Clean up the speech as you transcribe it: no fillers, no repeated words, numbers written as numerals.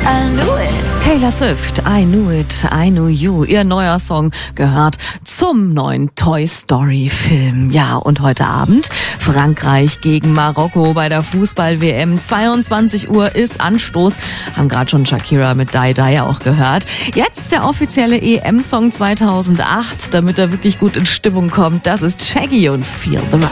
I knew it. Taylor Swift, I Knew It, I Knew You. Ihr neuer Song gehört zum neuen Toy Story Film. Ja, und heute Abend Frankreich gegen Marokko bei der Fußball-WM. 22 Uhr ist Anstoß. Haben gerade schon Shakira mit Die Die auch gehört. Jetzt der offizielle EM-Song 2008, damit er wirklich gut in Stimmung kommt. Das ist Shaggy und Feel the Rush.